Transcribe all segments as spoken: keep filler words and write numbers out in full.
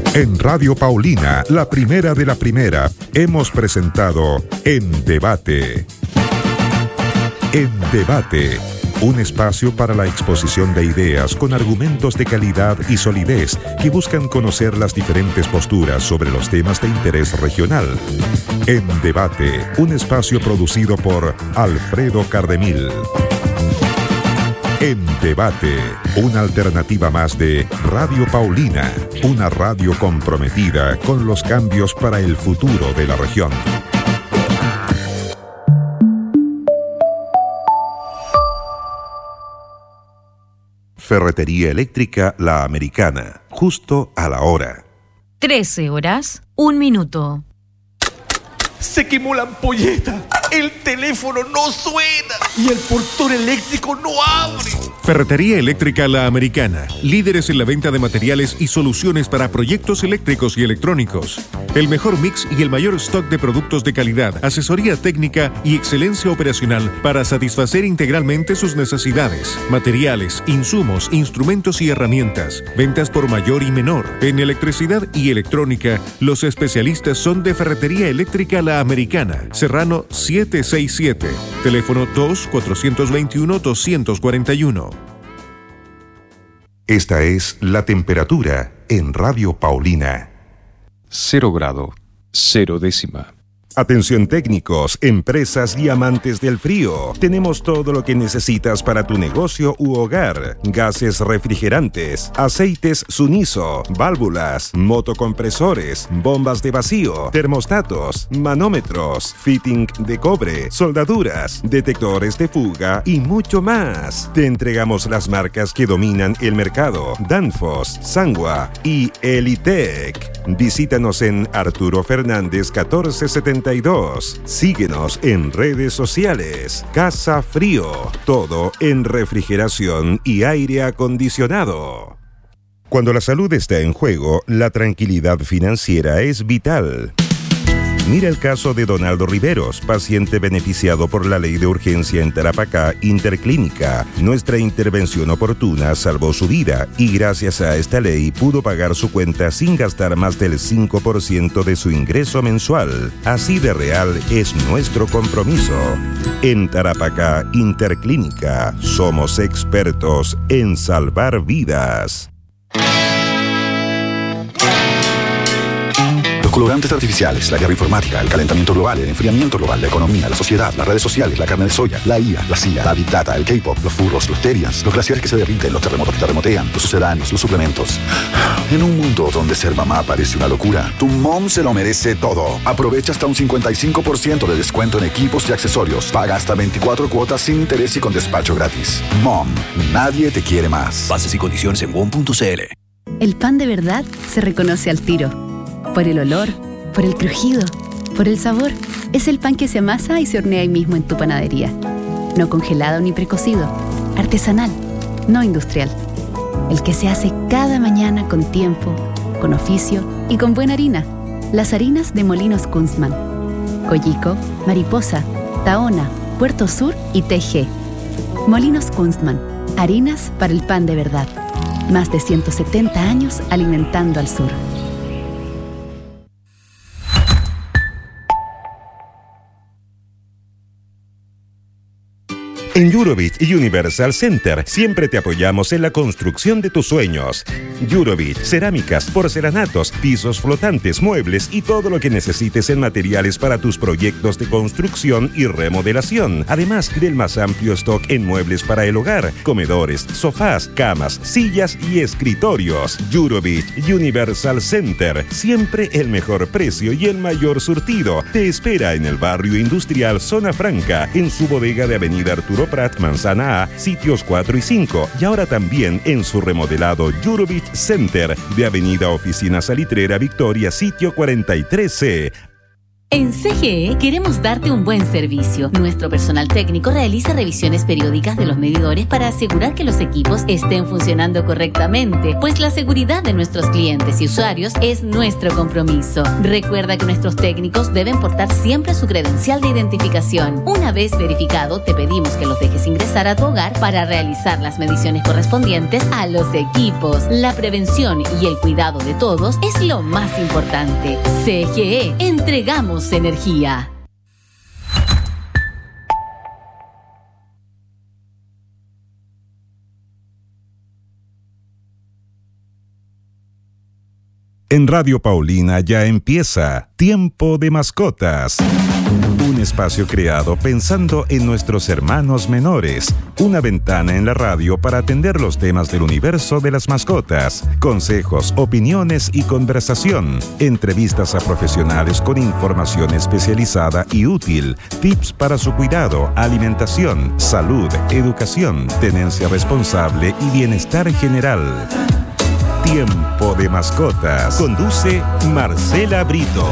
En Radio Paulina, la primera de la primera, hemos presentado En Debate. En Debate, un espacio para la exposición de ideas con argumentos de calidad y solidez que buscan conocer las diferentes posturas sobre los temas de interés regional. En Debate, un espacio producido por Alfredo Cardemil. En Debate, una alternativa más de Radio Paulina, una radio comprometida con los cambios para el futuro de la región. Ferretería Eléctrica La Americana, justo a la hora. trece horas, un minuto. Se quemó la ampolleta, el teléfono no suena y el portón eléctrico no abre. Ferretería Eléctrica La Americana, líderes en la venta de materiales y soluciones para proyectos eléctricos y electrónicos. El mejor mix y el mayor stock de productos de calidad, asesoría técnica y excelencia operacional para satisfacer integralmente sus necesidades. Materiales, insumos, instrumentos y herramientas. Ventas por mayor y menor. En electricidad y electrónica, los especialistas son de Ferretería Eléctrica La Americana, Serrano setecientos sesenta y siete, teléfono dos cuatro dos uno dos cuatro uno. Esta es la temperatura en Radio Paulina. Cero grado, cero décima. Atención técnicos, empresas y amantes del frío. Tenemos todo lo que necesitas para tu negocio u hogar. Gases refrigerantes, aceites Suniso, válvulas, motocompresores, bombas de vacío, termostatos, manómetros, fitting de cobre, soldaduras, detectores de fuga y mucho más. Te entregamos las marcas que dominan el mercado: Danfoss, Sangwa y Elitec. Visítanos en Arturo Fernández catorce setenta y dos. Síguenos en redes sociales. Casa Frío, todo en refrigeración y aire acondicionado. Cuando la salud está en juego, la tranquilidad financiera es vital. Mira el caso de Donaldo Riveros, paciente beneficiado por la ley de urgencia en Tarapacá Interclínica. Nuestra intervención oportuna salvó su vida y gracias a esta ley pudo pagar su cuenta sin gastar más del cinco por ciento de su ingreso mensual. Así de real es nuestro compromiso. En Tarapacá Interclínica somos expertos en salvar vidas. Los colorantes artificiales, la guerra informática, el calentamiento global, el enfriamiento global, la economía, la sociedad, las redes sociales, la carne de soya, la I A, la C I A, la Big Data, el K-pop, los furros, los terians, los glaciares que se derriten, los terremotos que terremotean, los sucedáneos, los suplementos. En un mundo donde ser mamá parece una locura, tu mom se lo merece todo. Aprovecha hasta un cincuenta y cinco por ciento de descuento en equipos y accesorios. Paga hasta veinticuatro cuotas sin interés y con despacho gratis. Mom, nadie te quiere más. Bases y condiciones en wom punto c l. El pan de verdad se reconoce al tiro. Por el olor, por el crujido, por el sabor. Es el pan que se amasa y se hornea ahí mismo en tu panadería. No congelado ni precocido. Artesanal, no industrial. El que se hace cada mañana con tiempo, con oficio y con buena harina. Las harinas de Molinos Kunstmann. Coyico, Mariposa, Tahona, Puerto Sur y T G. Molinos Kunstmann. Harinas para el pan de verdad. Más de ciento setenta años alimentando al sur. En Eurobit Universal Center siempre te apoyamos en la construcción de tus sueños. Eurobit, cerámicas, porcelanatos, pisos flotantes, muebles y todo lo que necesites en materiales para tus proyectos de construcción y remodelación. Además del más amplio stock en muebles para el hogar, comedores, sofás, camas, sillas y escritorios. Eurobit Universal Center, siempre el mejor precio y el mayor surtido. Te espera en el barrio industrial Zona Franca, en su bodega de Avenida Arturo Prat, Manzana A, sitios cuatro y cinco, y ahora también en su remodelado Eurobit Center de Avenida Oficina Salitrera Victoria, sitio cuarenta y tres C. En C G E queremos darte un buen servicio. Nuestro personal técnico realiza revisiones periódicas de los medidores para asegurar que los equipos estén funcionando correctamente, pues la seguridad de nuestros clientes y usuarios es nuestro compromiso. Recuerda que nuestros técnicos deben portar siempre su credencial de identificación. Una vez verificado, te pedimos que los dejes ingresar a tu hogar para realizar las mediciones correspondientes a los equipos. La prevención y el cuidado de todos es lo más importante. C G E, entregamos energía. En Radio Paulina ya empieza Tiempo de Mascotas. Un espacio creado pensando en nuestros hermanos menores. Una ventana en la radio para atender los temas del universo de las mascotas. Consejos, opiniones y conversación. Entrevistas a profesionales con información especializada y útil. Tips para su cuidado, alimentación, salud, educación, tenencia responsable y bienestar general. Tiempo de Mascotas. Conduce Marcela Brito.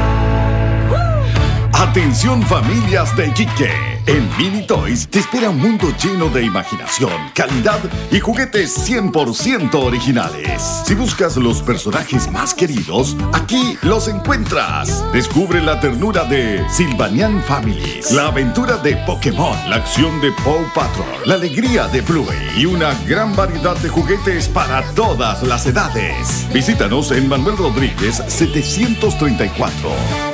Atención familias de Iquique. En Mini Toys te espera un mundo lleno de imaginación, calidad y juguetes cien por ciento originales. Si buscas los personajes más queridos, aquí los encuentras. Descubre la ternura de Sylvanian Families, la aventura de Pokémon, la acción de Paw Patrol, la alegría de Bluey y una gran variedad de juguetes para todas las edades. Visítanos en Manuel Rodríguez setecientos treinta y cuatro.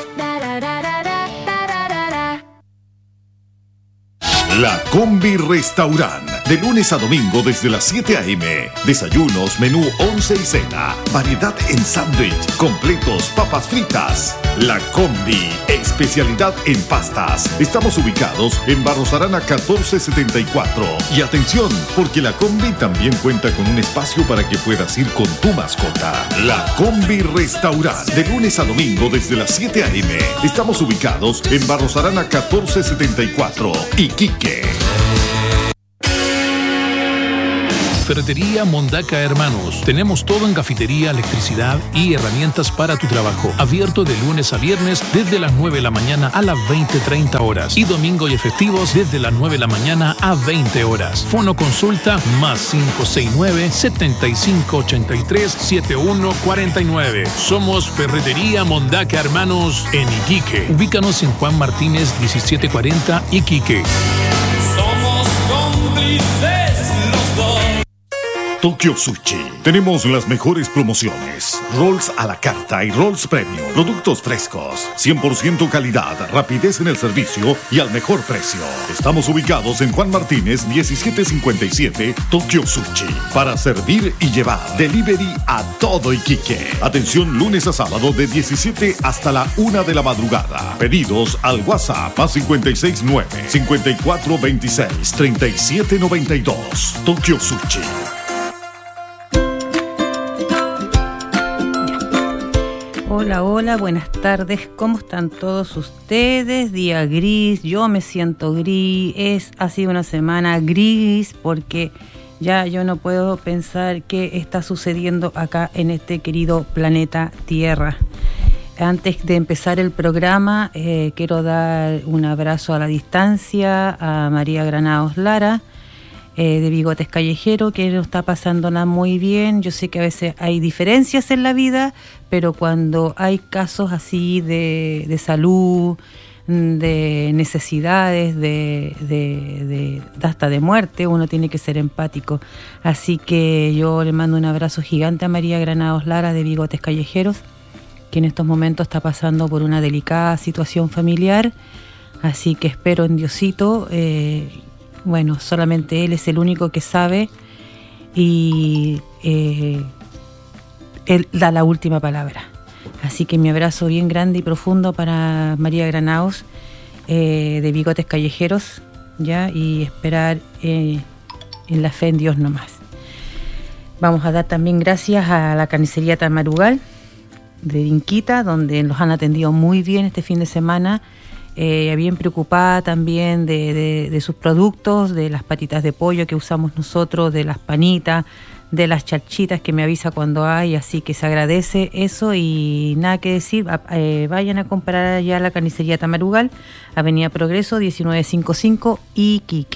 La Combi Restaurant, de lunes a domingo desde las siete a.m. Desayunos, menú, once y cena. Variedad en sándwich, completos, papas fritas. La Combi, especialidad en pastas. Estamos ubicados en Barros Arana catorce setenta y cuatro. Y atención, porque la Combi también cuenta con un espacio para que puedas ir con tu mascota. La Combi Restaurant, de lunes a domingo desde las siete a.m. Estamos ubicados en Barros Arana catorce setenta y cuatro, Iquique. Ferretería Mondaca Hermanos. Tenemos todo en cafetería, electricidad y herramientas para tu trabajo. Abierto de lunes a viernes desde las nueve de la mañana a las veinte treinta horas. Y domingo y efectivos desde las nueve de la mañana a veinte horas. Fono consulta más cinco seis nueve, siete cinco ocho tres, siete uno cuatro nueve. Somos Ferretería Mondaca Hermanos en Iquique. Ubícanos en Juan Martínez diecisiete cuarenta, Iquique. Somos cómplices los dos. Tokyo Sushi. Tenemos las mejores promociones. Rolls a la carta y Rolls Premium. Productos frescos, cien por ciento calidad, rapidez en el servicio y al mejor precio. Estamos ubicados en Juan Martínez diecisiete cincuenta y siete, Tokyo Sushi. Para servir y llevar. Delivery a todo Iquique. Atención lunes a sábado de diecisiete hasta la una de la madrugada. Pedidos al WhatsApp más cincuenta y seis nueve, cincuenta y cuatro veintiséis, treinta y siete noventa y dos. Tokyo Sushi. Hola, hola, buenas tardes. ¿Cómo están todos ustedes? Día gris, yo me siento gris. Es, ha sido una semana gris porque ya yo no puedo pensar qué está sucediendo acá en este querido planeta Tierra. Antes de empezar el programa, eh, quiero dar un abrazo a la distancia a María Granados Lara, Eh, de Bigotes Callejero, que no está pasándola muy bien. Yo sé que a veces hay diferencias en la vida, pero cuando hay casos así de, de salud, de necesidades, de, de, de, de hasta de muerte, uno tiene que ser empático. Así que yo le mando un abrazo gigante a María Granados Lara de Bigotes Callejeros, que en estos momentos está pasando por una delicada situación familiar. Así que espero en Diosito, eh, bueno, solamente Él es el único que sabe y eh, Él da la última palabra. Así que mi abrazo bien grande y profundo para María Granados eh, de Bigotes Callejeros, ya, y esperar eh, en la fe en Dios nomás. Vamos a dar también gracias a la carnicería Tamarugal de Dinquita, donde nos han atendido muy bien este fin de semana. Eh, bien preocupada también de, de, de sus productos, de las patitas de pollo que usamos nosotros, de las panitas, de las charchitas que me avisa cuando hay, así que se agradece eso y nada que decir. Eh, vayan a comprar allá a la carnicería Tamarugal, Avenida Progreso diecinueve cincuenta y cinco, Iquique.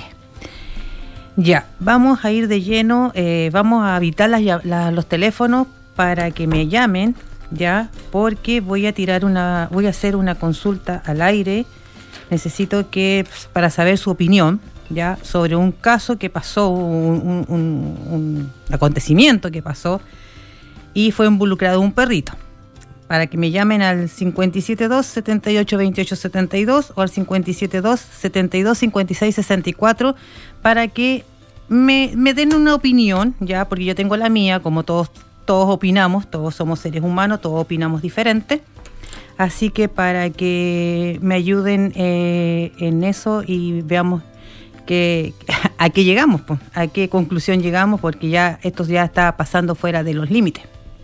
Ya, vamos a ir de lleno, eh, vamos a evitar las, las, los teléfonos para que me llamen, ya, porque voy a tirar una, voy a hacer una consulta al aire. Necesito que, para saber su opinión, ya, sobre un caso que pasó, un, un, un, un acontecimiento que pasó y fue involucrado un perrito. Para que me llamen al cincuenta y siete dos, setenta y ocho, veintiocho setenta y dos o al cincuenta y siete dos, setenta y dos, cincuenta y seis sesenta y cuatro para que me, me den una opinión, ya, porque yo tengo la mía, como todos, todos opinamos, todos somos seres humanos, todos opinamos diferente. Así que para que me ayuden eh, en eso y veamos que, a qué llegamos, pues, a qué conclusión llegamos, porque ya esto ya está pasando fuera de los límites.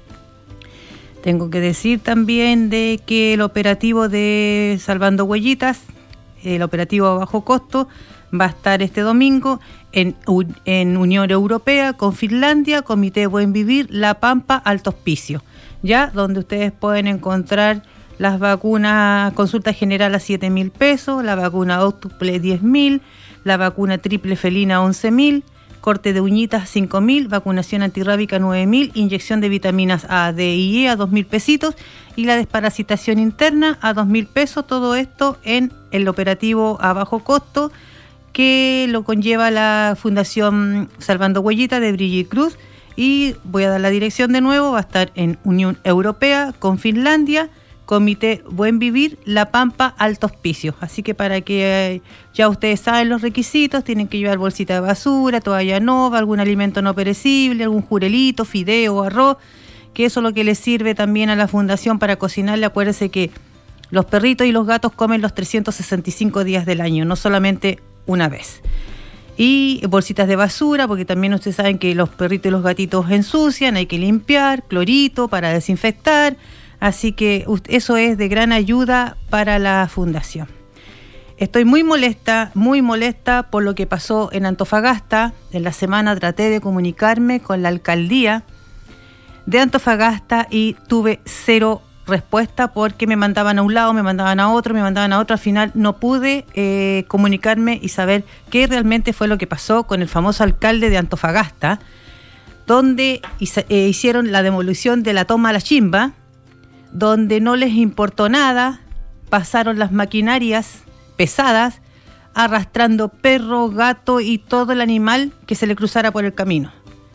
Tengo que decir también de que el operativo de Salvando Huellitas, el operativo a bajo costo, va a estar este domingo en, en Unión Europea con Finlandia, Comité Buen Vivir, La Pampa, Alto Hospicio, ya, donde ustedes pueden encontrar las vacunas, consulta general a siete mil pesos, la vacuna óctuple diez mil, la vacuna triple felina once mil, corte de uñitas cinco mil, vacunación antirrábica nueve mil, inyección de vitaminas A, D y E a dos mil pesitos y la desparasitación interna a dos mil pesos, todo esto en el operativo a bajo costo que lo conlleva la Fundación Salvando Huellitas de Brigitte Cruz. Y voy a dar la dirección de nuevo, va a estar en Unión Europea con Finlandia, Comité Buen Vivir, La Pampa, Alto Hospicio. Así que para que eh, ya ustedes saben los requisitos, tienen que llevar bolsita de basura, toalla nova, algún alimento no perecible, algún jurelito, fideo, arroz, que eso es lo que les sirve también a la fundación para cocinarle. Acuérdense que los perritos y los gatos comen los trescientos sesenta y cinco días del año, no solamente una vez. Y bolsitas de basura, porque también ustedes saben que los perritos y los gatitos ensucian, hay que limpiar, clorito para desinfectar. Así que eso es de gran ayuda para la fundación. Estoy muy molesta, muy molesta por lo que pasó en Antofagasta. En la semana traté de comunicarme con la alcaldía de Antofagasta y tuve cero respuesta porque me mandaban a un lado, me mandaban a otro, me mandaban a otro. Al final no pude eh, comunicarme y saber qué realmente fue lo que pasó con el famoso alcalde de Antofagasta, donde eh, hicieron la demolición de la toma La Chimba, donde no les importó nada, pasaron las maquinarias pesadas, arrastrando perro, gato y todo el animal que se le cruzara por el camino.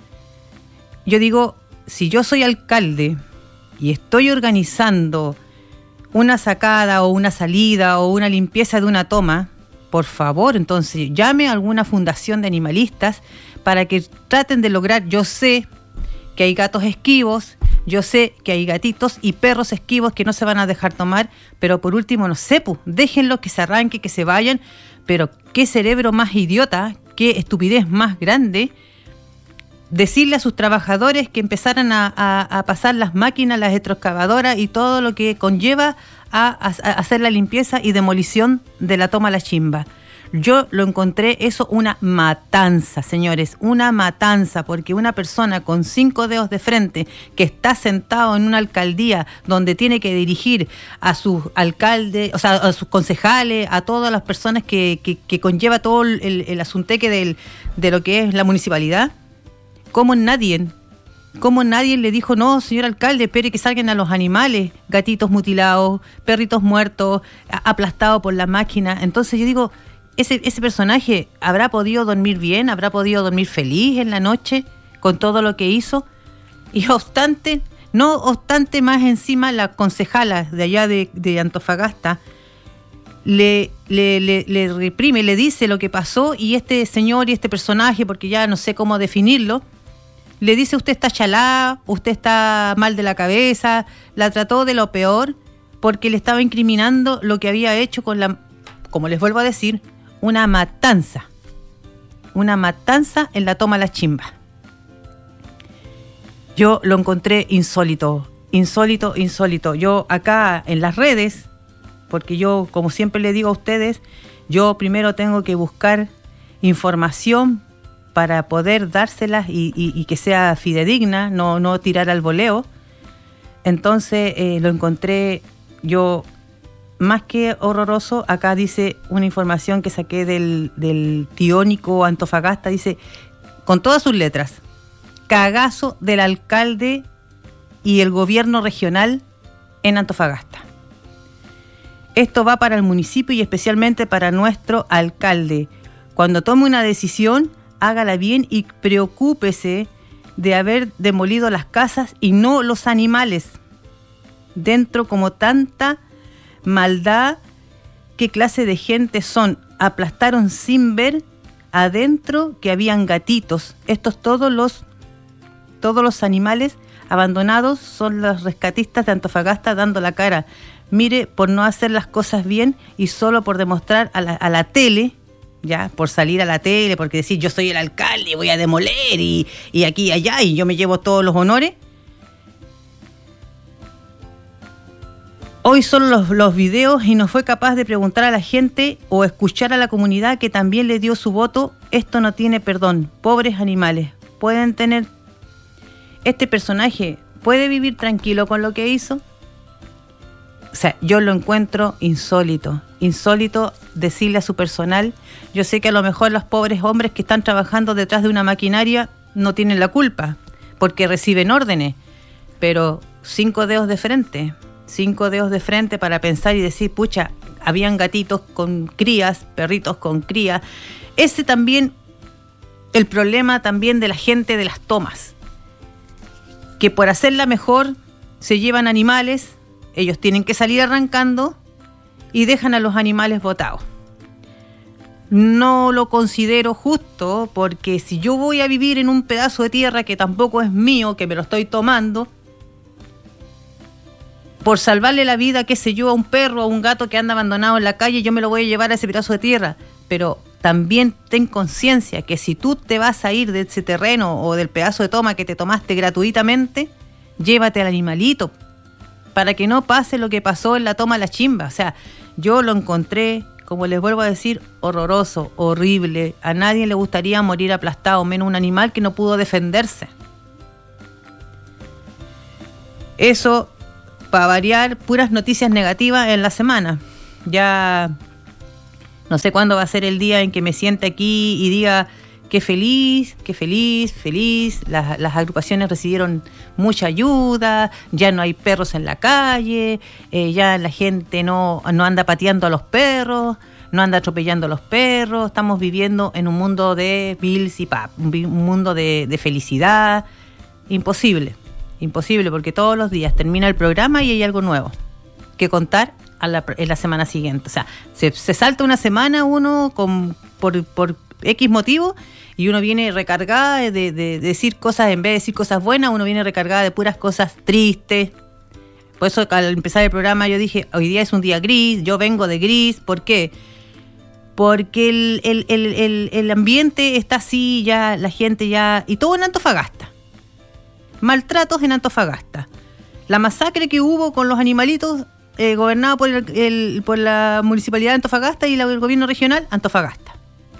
Yo digo, si yo soy alcalde y estoy organizando una sacada o una salida o una limpieza de una toma, por favor, entonces llame a alguna fundación de animalistas para que traten de lograr. Yo sé que hay gatos esquivos, yo sé que hay gatitos y perros esquivos que no se van a dejar tomar, pero por último, no sé, pues, déjenlos que se arranquen, que se vayan, pero qué cerebro más idiota, qué estupidez más grande, decirle a sus trabajadores que empezaran a, a, a pasar las máquinas, las retroexcavadoras y todo lo que conlleva a, a, a hacer la limpieza y demolición de la toma La Chimba. Yo lo encontré eso una matanza, señores, una matanza, porque una persona con cinco dedos de frente que está sentado en una alcaldía donde tiene que dirigir a sus alcaldes, o sea, a sus concejales, a todas las personas que, que, que conlleva todo el, el asunteque del, de lo que es la municipalidad, ¿cómo nadie, cómo nadie le dijo, no, señor alcalde, espere que salgan a los animales, gatitos mutilados, perritos muertos, aplastados por la máquina? Entonces yo digo, Ese, ese personaje habrá podido dormir bien, habrá podido dormir feliz en la noche con todo lo que hizo. Y obstante, no obstante más encima la concejala de allá de, de Antofagasta le, le, le, le reprime, le dice lo que pasó y este señor y este personaje, porque ya no sé cómo definirlo, le dice usted está chalá, usted está mal de la cabeza, la trató de lo peor porque le estaba incriminando lo que había hecho con la, como les vuelvo a decir, una matanza, una matanza en la toma La Chimba. Yo lo encontré insólito, insólito, insólito. Yo acá en las redes, porque yo, como siempre le digo a ustedes, yo primero tengo que buscar información para poder dárselas y, y, y que sea fidedigna, no, no tirar al voleo. Entonces eh, lo encontré yo más que horroroso. Acá dice una información que saqué del, del Tiónico Antofagasta, dice, con todas sus letras, cagazo del alcalde y el gobierno regional en Antofagasta. Esto va para el municipio y especialmente para nuestro alcalde. Cuando tome una decisión, hágala bien y preocúpese de haber demolido las casas y no los animales. Dentro como tanta maldad, ¿qué clase de gente son? Aplastaron sin ver adentro que habían gatitos. Estos todos los, todos los animales abandonados son los rescatistas de Antofagasta dando la cara. Mire, por no hacer las cosas bien y solo por demostrar a la, a la tele, ya, por salir a la tele, porque decir yo soy el alcalde y voy a demoler y, y aquí y allá y yo me llevo todos los honores. Hoy son los, los videos y no fue capaz de preguntar a la gente o escuchar a la comunidad que también le dio su voto. Esto no tiene perdón. Pobres animales. Pueden tener... Este personaje puede vivir tranquilo con lo que hizo. O sea, yo lo encuentro insólito. Insólito decirle a su personal. Yo sé que a lo mejor los pobres hombres que están trabajando detrás de una maquinaria no tienen la culpa porque reciben órdenes. Pero cinco dedos de frente... Cinco dedos de frente para pensar y decir, pucha, habían gatitos con crías, perritos con crías. Ese también, el problema también de la gente de las tomas. Que por hacerla mejor, se llevan animales, ellos tienen que salir arrancando y dejan a los animales botados. No lo considero justo, porque si yo voy a vivir en un pedazo de tierra que tampoco es mío, que me lo estoy tomando, por salvarle la vida, qué sé yo, a un perro o a un gato que anda abandonado en la calle, yo me lo voy a llevar a ese pedazo de tierra. Pero también ten conciencia que si tú te vas a ir de ese terreno o del pedazo de toma que te tomaste gratuitamente, llévate al animalito para que no pase lo que pasó en la toma de la chimba. O sea, yo lo encontré, como les vuelvo a decir, horroroso, horrible. A nadie le gustaría morir aplastado, menos un animal que no pudo defenderse. Eso... Para variar, puras noticias negativas en la semana. Ya no sé cuándo va a ser el día en que me siente aquí y diga qué feliz, qué feliz, feliz. Las, las agrupaciones recibieron mucha ayuda, ya no hay perros en la calle, eh, ya la gente no, no anda pateando a los perros, no anda atropellando a los perros. Estamos viviendo en un mundo de bills y pap, un mundo de, de felicidad. Imposible. Imposible, porque todos los días termina el programa y hay algo nuevo que contar a la, en la semana siguiente. O sea, se, se salta una semana uno con, por, por X motivo y uno viene recargada de, de, de decir cosas, en vez de decir cosas buenas, uno viene recargada de puras cosas tristes. Por eso al empezar el programa yo dije, hoy día es un día gris, yo vengo de gris. ¿Por qué? Porque el, el, el, el, el ambiente está así, ya la gente ya... Y todo en Antofagasta. Maltratos en Antofagasta. La masacre que hubo con los animalitos, eh, gobernado por, el, el, por la municipalidad de Antofagasta y la, el gobierno regional, Antofagasta.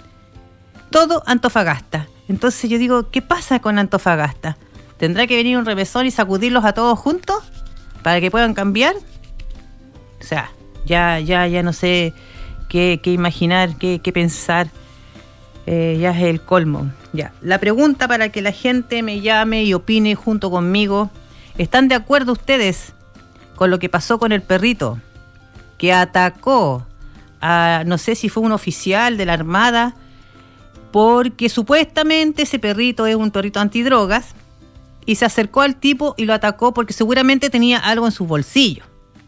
Todo Antofagasta. Entonces yo digo, ¿qué pasa con Antofagasta? ¿Tendrá que venir un remesón y sacudirlos a todos juntos para que puedan cambiar? O sea, ya, ya, ya no sé qué, qué imaginar, qué, qué pensar. Eh, ya es el colmo. Ya. La pregunta para que la gente me llame y opine junto conmigo. ¿Están de acuerdo ustedes con lo que pasó con el perrito que atacó a, no sé si fue un oficial de la Armada, porque supuestamente ese perrito es un perrito antidrogas y se acercó al tipo y lo atacó porque seguramente tenía algo en sus bolsillos?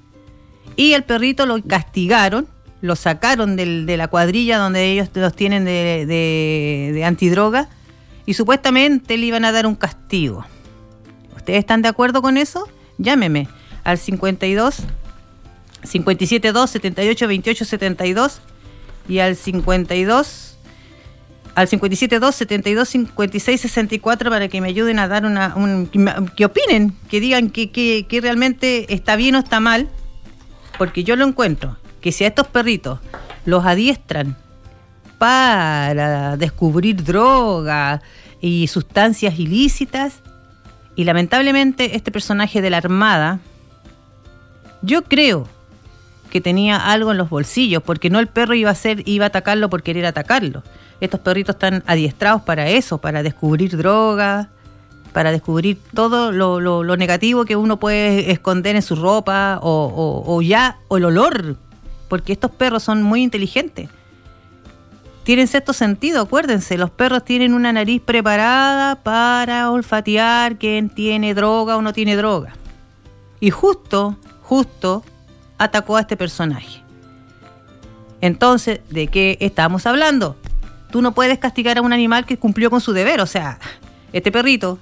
Y el perrito lo castigaron, lo sacaron del, de la cuadrilla donde ellos los tienen de, de, de antidroga y supuestamente le iban a dar un castigo. ¿Ustedes están de acuerdo con eso? Llámeme al cincuenta y dos, cincuenta y siete dos, setenta y ocho, veintiocho, setenta y dos y al cincuenta y dos, al cincuenta y siete dos, setenta y dos, cincuenta y seis, sesenta y cuatro para que me ayuden a dar una... Un, que opinen, que digan que, que, que realmente está bien o está mal, porque yo lo encuentro que si a estos perritos los adiestran para descubrir drogas y sustancias ilícitas. Y lamentablemente este personaje de la Armada, yo creo que tenía algo en los bolsillos, porque no el perro iba a hacer, iba a atacarlo por querer atacarlo. Estos perritos están adiestrados para eso, para descubrir drogas, para descubrir todo lo, lo, lo negativo que uno puede esconder en su ropa o, o, o ya, o el olor, porque estos perros son muy inteligentes. Tienen sexto sentido, acuérdense, los perros tienen una nariz preparada para olfatear quién tiene droga o no tiene droga. Y justo, justo, atacó a este personaje. Entonces, ¿de qué estamos hablando? Tú no puedes castigar a un animal que cumplió con su deber, o sea, este perrito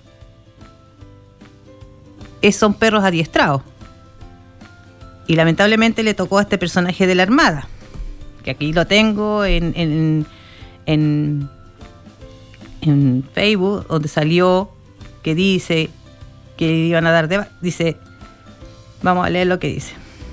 es, son perros adiestrados. Y lamentablemente le tocó a este personaje de la Armada, que aquí lo tengo en, en, en, en Facebook, donde salió que dice que iban a dar de, dice, vamos a leer lo que dice.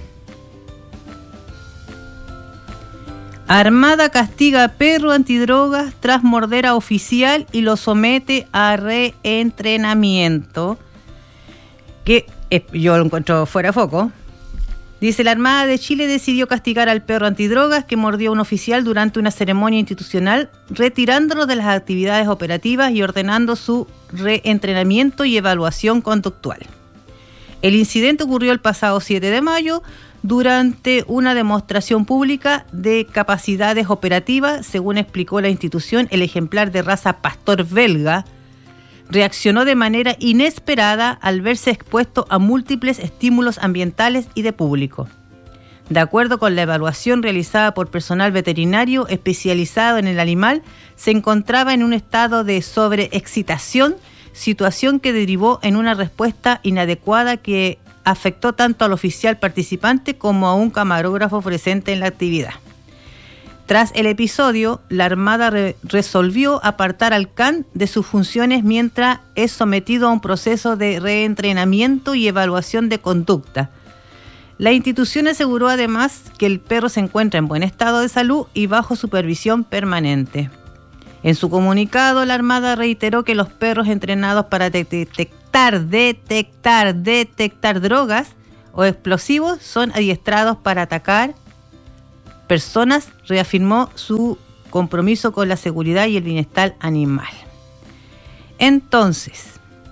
Armada castiga a perro antidrogas tras morder a oficial y lo somete a reentrenamiento. Que eh, yo lo encuentro fuera de foco. Dice, la Armada de Chile decidió castigar al perro antidrogas que mordió a un oficial durante una ceremonia institucional, retirándolo de las actividades operativas y ordenando su reentrenamiento y evaluación conductual. El incidente ocurrió el pasado siete de mayo durante una demostración pública de capacidades operativas. Según explicó la institución, el ejemplar de raza pastor belga reaccionó de manera inesperada al verse expuesto a múltiples estímulos ambientales y de público. De acuerdo con la evaluación realizada por personal veterinario especializado en el animal, se encontraba en un estado de sobreexcitación, situación que derivó en una respuesta inadecuada que afectó tanto al oficial participante como a un camarógrafo presente en la actividad. Tras el episodio, la Armada re- resolvió apartar al can de sus funciones mientras es sometido a un proceso de reentrenamiento y evaluación de conducta. La institución aseguró además que el perro se encuentra en buen estado de salud y bajo supervisión permanente. En su comunicado, la Armada reiteró que los perros entrenados para detectar, detectar, detectar drogas o explosivos son adiestrados para atacar personas. Reafirmó su compromiso con la seguridad y el bienestar animal. Entonces,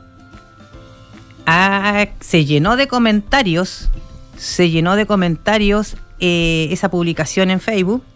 ah, se llenó de comentarios, se llenó de comentarios eh, esa publicación en Facebook.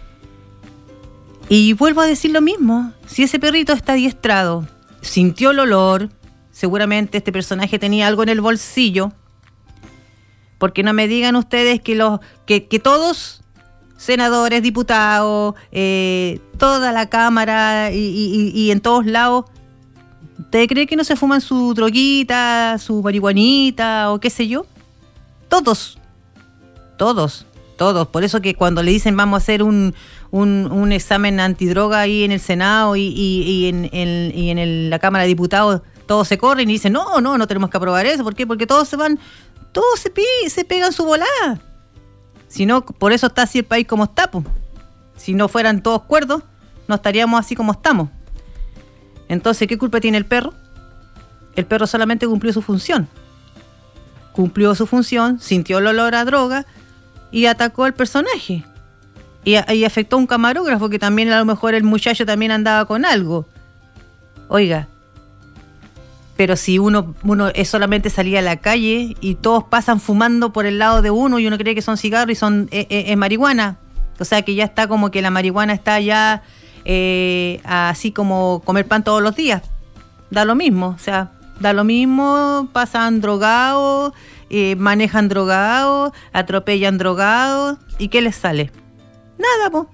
Y vuelvo a decir lo mismo, si ese perrito está adiestrado, sintió el olor, seguramente este personaje tenía algo en el bolsillo, porque no me digan ustedes que, los, que, que todos, senadores, diputados, eh, toda la Cámara y, y, y en todos lados, ¿ustedes creen que no se fuman su droguita, su marihuanita o qué sé yo? Todos, todos, todos, por eso que cuando le dicen vamos a hacer un... Un, un examen antidroga ahí en el Senado y, y, y en, en, y en el, la Cámara de Diputados, todos se corren y dicen, no, no, no tenemos que aprobar eso. ¿Por qué? Porque todos se van, todos se, se pegan su volada. Si no, por eso está así el país como está, pues. Si no fueran todos cuerdos, no estaríamos así como estamos. Entonces, ¿qué culpa tiene el perro? El perro solamente cumplió su función. Cumplió su función, sintió el olor a droga y atacó al personaje. Y, y afectó a un camarógrafo que también a lo mejor el muchacho también andaba con algo. Oiga, pero si uno, uno es solamente salir a la calle y todos pasan fumando por el lado de uno y uno cree que son cigarros y son es, es, es marihuana. O sea que ya está como que la marihuana está ya eh, así como comer pan todos los días. Da lo mismo, o sea, da lo mismo, pasan drogados, eh, manejan drogados, atropellan drogados. ¿Y qué les sale? Nada, po.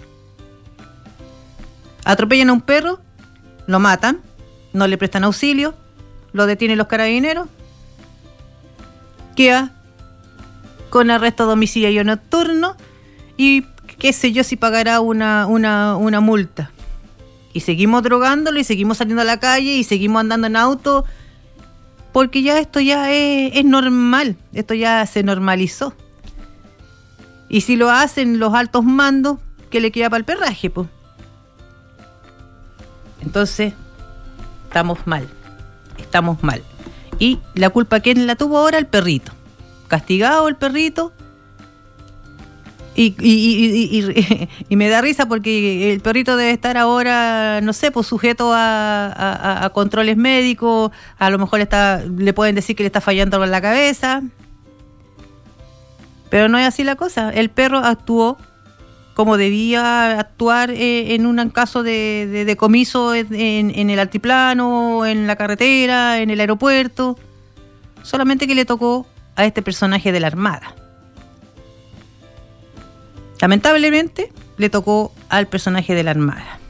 Atropellan a un perro, lo matan, no le prestan auxilio, lo detienen los carabineros, queda con arresto domiciliario nocturno y qué sé yo si pagará una, una, una multa. Y seguimos drogándolo y seguimos saliendo a la calle y seguimos andando en auto porque ya esto ya es, es normal, esto ya se normalizó. Y si lo hacen los altos mandos, ¿qué le queda para el perraje, pues? Entonces, estamos mal. Estamos mal. Y la culpa, ¿quién la tuvo ahora? El perrito. Castigado el perrito. Y, y, y, y, y, y me da risa porque el perrito debe estar ahora, no sé, pues sujeto a, a, a controles médicos. A lo mejor está, le pueden decir que le está fallando algo en la cabeza. Pero no es así la cosa. El perro actuó como debía actuar eh, en un caso de, de decomiso en, en, en el altiplano, en la carretera, en el aeropuerto. Solamente que le tocó a este personaje de la Armada. Lamentablemente, le tocó al personaje de la Armada.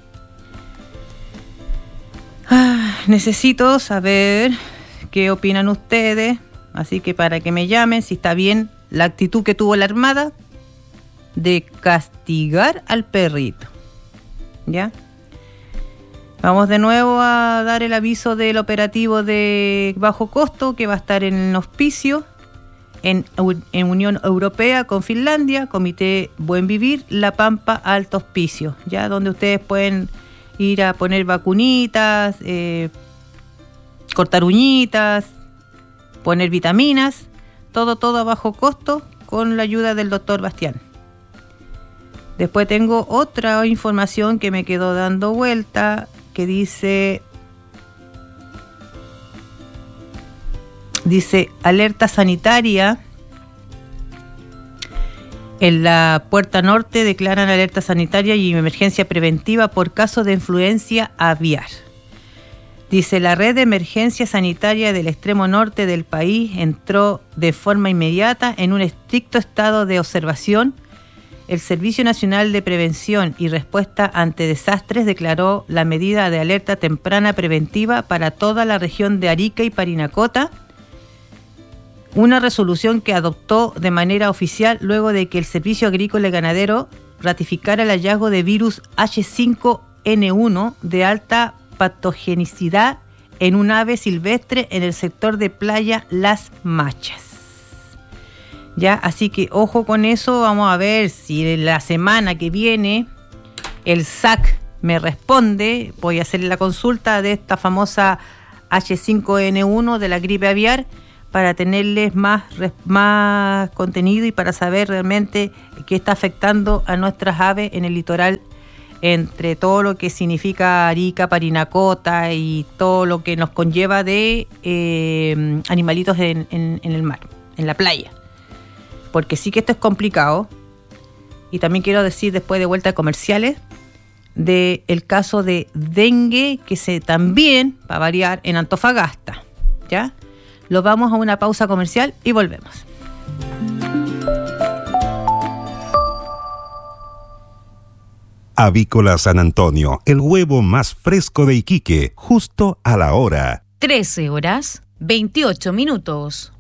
Ah, necesito saber qué opinan ustedes. Así que para que me llamen, si está bien la actitud que tuvo la Armada de castigar al perrito. ¿Ya? Vamos de nuevo a dar el aviso del operativo de bajo costo que va a estar en Hospicio, en, en Unión Europea con Finlandia, Comité Buen Vivir, La Pampa, Alto Hospicio, ya donde ustedes pueden ir a poner vacunitas, eh, cortar uñitas, poner vitaminas, todo, todo a bajo costo con la ayuda del doctor Bastián. Después tengo otra información que me quedó dando vuelta, que dice, dice alerta sanitaria. En la Puerta Norte declaran alerta sanitaria y emergencia preventiva por caso de influencia aviar. Dice, la red de emergencia sanitaria del extremo norte del país entró de forma inmediata en un estricto estado de observación. El Servicio Nacional de Prevención y Respuesta ante Desastres declaró la medida de alerta temprana preventiva para toda la región de Arica y Parinacota, una resolución que adoptó de manera oficial luego de que el Servicio Agrícola y Ganadero ratificara el hallazgo de virus hache cinco ene uno de alta patogenicidad en un ave silvestre en el sector de Playa Las Machas. Ya, así que ojo con eso. Vamos a ver si en la semana que viene el S A C me responde. Voy a hacerle la consulta de esta famosa hache cinco ene uno de la gripe aviar para tenerles más, más contenido y para saber realmente qué está afectando a nuestras aves en el litoral, entre todo lo que significa Arica, Parinacota y todo lo que nos conlleva de eh, animalitos en, en, en el mar, en la playa. Porque sí que esto es complicado. Y también quiero decir, después de vuelta a comerciales, del caso de dengue que se también va a variar en Antofagasta. ¿Ya? Lo vamos a una pausa comercial y volvemos. Avícola San Antonio, el huevo más fresco de Iquique, justo a la hora. trece horas, veintiocho minutos.